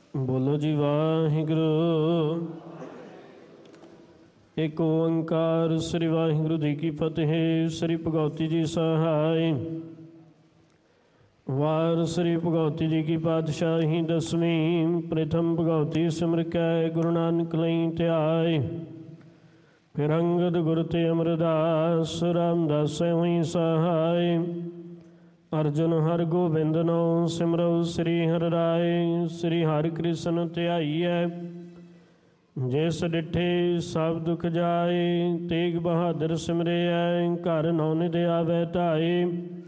ਬੋਲੋ ਜੀ ਵਾਹਿਗੁਰੂ। ਏਕ ਓੰਕਾਰ ਸ੍ਰੀ ਵਾਹਿਗੁਰੂ ਜੀ ਕੀ ਫਤਿਹ। ਸ੍ਰੀ ਭਗਉਤੀ ਜੀ ਸਹਾਇ। ਵਾਰ ਸ੍ਰੀ ਭਗਉਤੀ ਜੀ ਕੀ ਪਾਤਸ਼ਾਹੀ ਦਸਵੀਂ। ਪ੍ਰਥਮ ਭਗਉਤੀ ਸਿਮਰ ਕੈ ਗੁਰੂ ਨਾਨਕ ਲਈ ਧਿਆਏ। ਫਿਰ ਅੰਗਦ ਗੁਰ ਤੇ ਅਮਰਦਾਸ ਰਾਮਦਾਸ ਹੋਈ ਸਹਾਇ। ਅਰਜੁਨ ਹਰਿ ਗੋਬਿੰਦ ਨੋ ਸਿਮਰਉ ਸ੍ਰੀ ਹਰਿ ਰਾਏ। ਸ੍ਰੀ ਹਰਿ ਕ੍ਰਿਸ਼ਨ ਧਿਆਈਐ ਜਿਸ ਡਿਠੇ ਸਭ ਦੁਖ ਜਾਏ। ਤੇਗ ਬਹਾਦਰ ਸਿਮਰਿਐ ਘਰ ਨੌ ਨਿਧ ਆਵੈ ਢਾਏ।